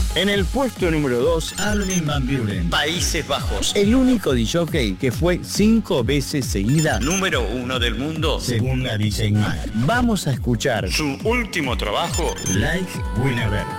En el puesto número 2, Armin van Buuren, Países Bajos. El único disc-jockey que fue 5 veces seguida número 1 del mundo, según la DJ Mag. Vamos a escuchar su último trabajo, Like Whenever.